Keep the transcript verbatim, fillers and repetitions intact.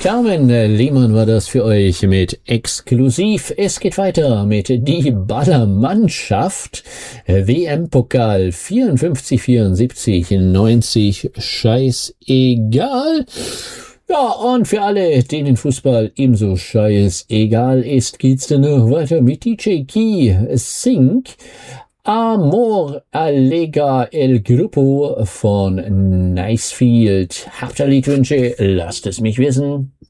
Carmen Lehmann war das für euch mit Exklusiv. Es geht weiter mit Die Ballermannschaft. W M-Pokal vierundfünfzig, vierundsiebzig, neunzig, scheißegal. Ja, und für alle, denen Fußball ebenso scheißegal ist, geht's dann noch weiter mit D J Key Sync. Amor Allega El Grupo von Nicefield. Habt ihr Liedwünsche? Lasst es mich wissen.